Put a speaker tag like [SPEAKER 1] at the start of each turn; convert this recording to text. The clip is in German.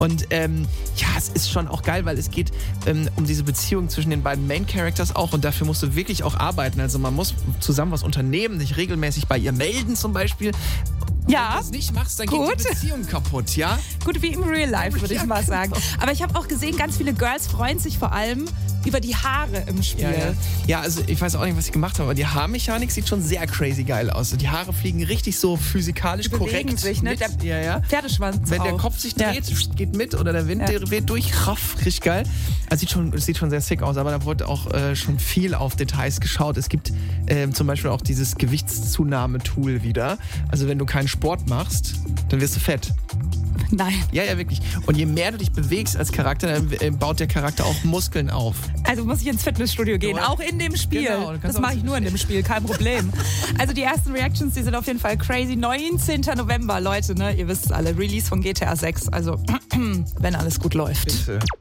[SPEAKER 1] Und es ist schon auch geil, weil es geht um diese Beziehung zwischen den beiden Main Characters auch und dafür musst du wirklich auch arbeiten. Also man muss zusammen was unternehmen, sich regelmäßig bei ihr melden zum Beispiel.
[SPEAKER 2] Ja.
[SPEAKER 1] Wenn du das nicht machst, dann geht die Beziehung kaputt, ja?
[SPEAKER 2] Gut wie im Real Life, würde ich mal sagen. Aber ich habe auch gesehen, ganz viele Girls freuen sich vor allem über die Haare im Spiel.
[SPEAKER 1] Ja, also ich weiß auch nicht, was sie gemacht haben, aber die Haarmechanik sieht schon sehr crazy geil aus. Die Haare fliegen richtig so physikalisch korrekt
[SPEAKER 2] sich, ne?
[SPEAKER 1] mit.
[SPEAKER 2] Der Pferdeschwanz
[SPEAKER 1] Wenn
[SPEAKER 2] auch.
[SPEAKER 1] der Kopf sich dreht, geht mit oder der Wind weht durch. Richtig geil. Also sieht schon sehr sick aus, aber da wurde auch schon viel auf Details geschaut. Es gibt zum Beispiel auch dieses Gewichtszunahmetool wieder. Also wenn du keinen Sport machst, dann wirst du fett.
[SPEAKER 2] Nein.
[SPEAKER 1] Ja, wirklich. Und je mehr du dich bewegst als Charakter, dann baut der Charakter auch Muskeln auf.
[SPEAKER 2] Also muss ich ins Fitnessstudio gehen, auch in dem Spiel.
[SPEAKER 1] Genau,
[SPEAKER 2] das mache ich nur in dem Spiel, kein Problem. Also die ersten Reactions, die sind auf jeden Fall crazy. 19. November, Leute, ne? Ihr wisst es alle, Release von GTA 6. Also, wenn alles gut läuft.
[SPEAKER 1] Bitte.